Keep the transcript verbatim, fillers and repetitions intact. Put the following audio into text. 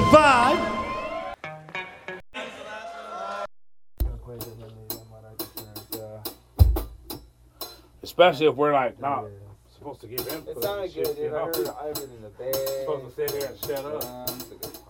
the vibe. Especially if we're like not supposed to give input. It sounded good, dude. You know? I heard, I heard it in the bed. Supposed to sit here and shut up. Um,